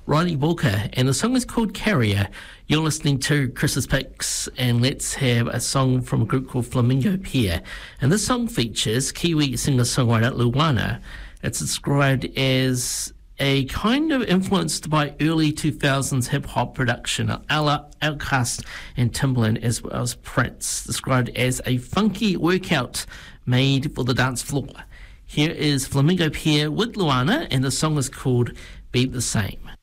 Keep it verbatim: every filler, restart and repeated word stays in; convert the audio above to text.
Riley Walker, and the song is called Carrier. You're listening to Chris's Picks, and let's have a song from a group called Flamingo Pier. And this song features Kiwi singer-songwriter Luana. It's described as a kind of influenced by early two thousands hip-hop production of Ella, Outkast and Timbaland, as well as Prince, described as a funky workout made for the dance floor. Here is Flamingo Pier with Luana, and the song is called Be the Same.